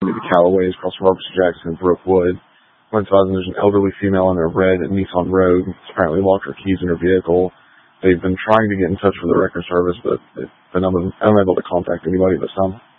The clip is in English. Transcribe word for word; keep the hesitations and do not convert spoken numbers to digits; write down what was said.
the Callaways across from Robertson Jackson and Brookwood. One thousand, there's an elderly female in a red Nissan Rogue. It's apparently locked her keys in her vehicle. They've been trying to get in touch with the record service, but they've been unable to contact anybody but some.